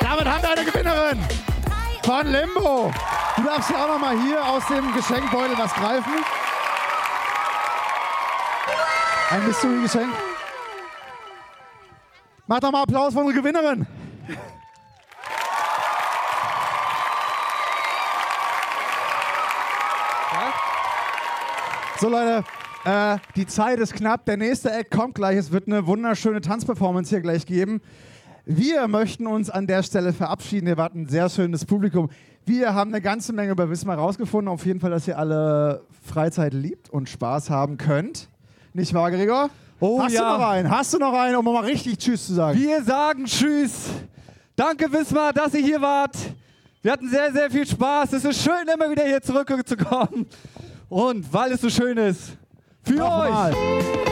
Damit haben wir eine Gewinnerin von Limbo. Du darfst hier auch nochmal hier aus dem Geschenkbeutel was greifen. Ein Mystery-Geschenk. Mach doch mal Applaus für unsere Gewinnerin. So Leute, die Zeit ist knapp. Der nächste Act kommt gleich. Es wird eine wunderschöne Tanzperformance hier gleich geben. Wir möchten uns an der Stelle verabschieden. Wir warten ein sehr schönes Publikum. Wir haben eine ganze Menge über Wismar rausgefunden. Auf jeden Fall, dass ihr alle Freizeit liebt und Spaß haben könnt. Nicht wahr, Gregor? Oh, Hast du noch einen? Hast du noch einen, um mal richtig Tschüss zu sagen? Wir sagen Tschüss. Danke, Wismar, dass ihr hier wart. Wir hatten sehr, sehr viel Spaß. Es ist schön, immer wieder hier zurückzukommen. Und weil es so schön ist, für euch.